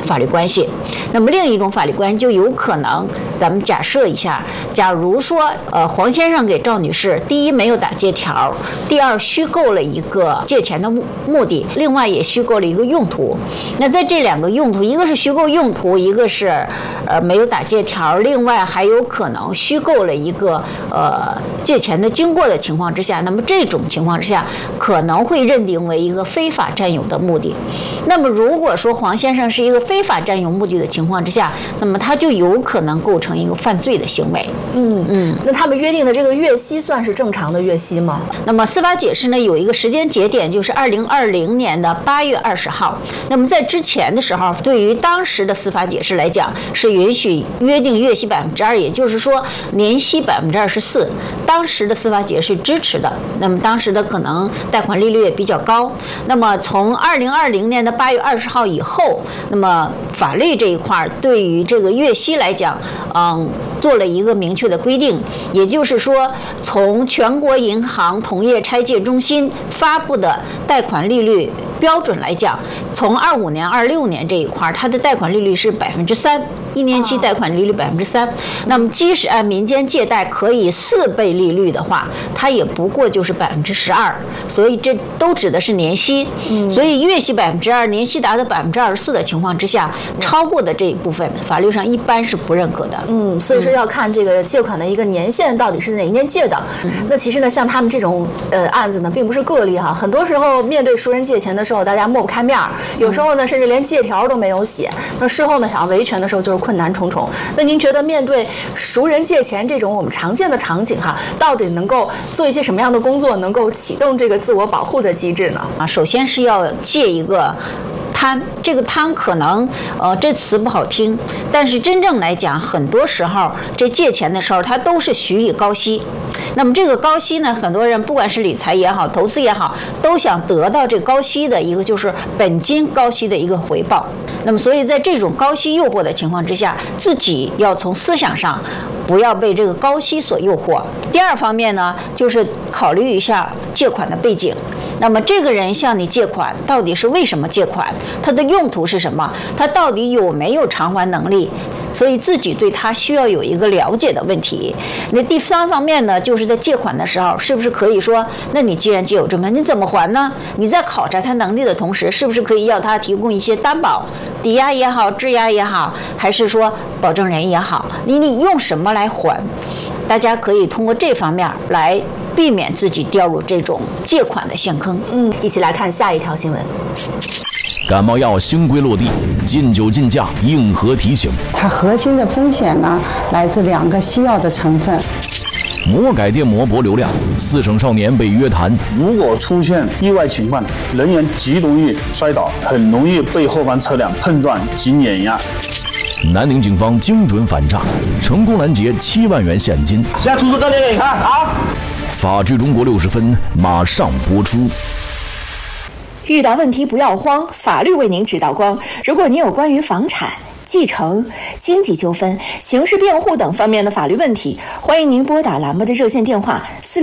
法律关系。那么另一种法律关系就有可能，咱们假设一下，假如说黄先生给赵女士，第一没有打借条，第二虚构了一个借钱的目的，另外也虚构了一个用途。那在这两个用途，一个是虚构用途，一个是没有打借条，另外还有可能虚构了一个借钱的经过的情况之下，那么这种情况之下可能会认定为一个非法占有的目的。那么如果说黄先生是一个非法占有目的的情况之下，那么他就有可能构成一个犯罪的行为。 那他们约定的这个月息算是正常的月息吗？ 那么司法解释呢有一个时间节点，就是2020年的8月20号。那么在之前的时候，对于当时的司法解释来讲，是允许约定月息2%，也就是说年息24%。当时的司法解释支持的。那么当时的可能贷款利率也比较高。那么从2020年的8月20号以后，那么法律这一块对于这个月息来讲，做了一个明确的规定，也就是说，从全国银行同业拆借中心发布的贷款利率标准来讲，从25年、26年这一块，它的贷款利率是3%，一年期贷款利率3%。那么，即使按民间借贷可以4倍利率的话，它也不过就是12%。所以这都指的是年息。所以月息2%，年息达到24%的情况之下，超过的这一部分，法律上一般是不认可的。 所以说要看这个借款的一个年限到底是哪一年借的。那其实呢，像他们这种案子呢，并不是个例哈。很多时候面对熟人借钱的时候，大家抹不开面儿，有时候呢甚至连借条都没有写。那事后呢想要维权的时候就是困难重重。那您觉得面对熟人借钱这种我们常见的场景哈，到底能够做一些什么样的工作，能够启动这个自我保护的机制呢？ 首先是要借一个摊，这个摊可能这词不好听，但是真正来讲，很多时候这借钱的时候，它都是许以高息。那么这个高息呢，很多人不管是理财也好，投资也好，都想得到这个高息的一个就是本金高息的一个回报。那么所以在这种高息诱惑的情况之下，自己要从思想上不要被这个高息所诱惑。第二方面呢，就是考虑一下借款的背景。那么这个人向你借款，到底是为什么借款？他的用途是什么？他到底有没有偿还能力？所以自己对他需要有一个了解的问题。那第三方面呢，就是在借款的时候，是不是可以说，那你既然借有这么，你怎么还呢？你在考察他能力的同时，是不是可以要他提供一些担保，抵押也好，质押也好，还是说保证人也好，你用什么来还？大家可以通过这方面来避免自己掉入这种借款的陷坑。 一起来看下一条新闻。 感冒药新规落地，禁酒禁驾，硬核提醒。 它核心的风险呢，来自2个西药的成分。 魔改电摩博流量，4省少年被约谈。 如果出现意外情况，人员极容易摔倒，很容易被后方车辆碰撞及碾压。 南宁警方精准反诈，成功拦截7万元现金。 现在出示证件给你看啊！ 法治中国60分马上播出。 遇到问题不要慌，法律为您指导光。如果您有关于房产、继承、经济纠纷、刑事辩护等方面的法律问题，欢迎您拨打栏目的热线电话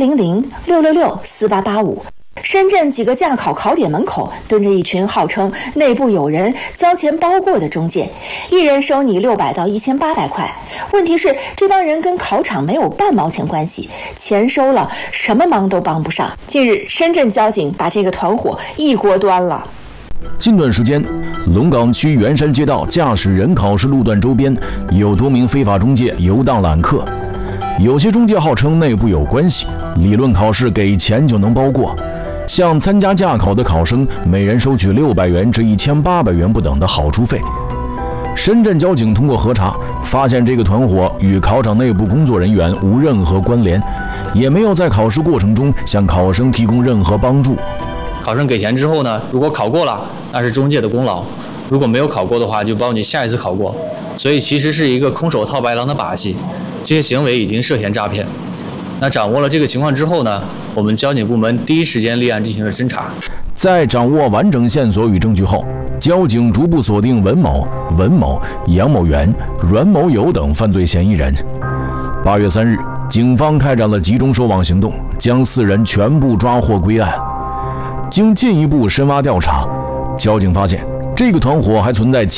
400-666-4885。深圳几个驾考考点门口蹲着一群号称内部有人交钱包过的中介，一人收你600到1800块。问题是这帮人跟考场没有半毛钱关系，钱收了什么忙都帮不上。近日深圳交警把这个团伙一锅端了。 近段时间，龙岗区元山街道驾驶人考试路段周边有多名非法中介游荡揽客，有些中介号称内部有关系，理论考试给钱就能包过，向参加驾考的考生每人收取600元至1800元不等的好处费。深圳交警通过核查，发现这个团伙与考场内部工作人员无任何关联，也没有在考试过程中向考生提供任何帮助。 考生给钱之后呢，如果考过了，那是中介的功劳；如果没有考过的话，就帮你下一次考过。所以其实是一个空手套白狼的把戏，这些行为已经涉嫌诈骗。那掌握了这个情况之后呢，我们交警部门第一时间立案进行了侦查。 在掌握完整线索与证据后，交警逐步锁定文某、杨某元、阮某友等犯罪嫌疑人。8月3日，警方开展了集中收网行动，将4人全部抓获归案。经进一步深挖调查，交警发现这个团伙还存在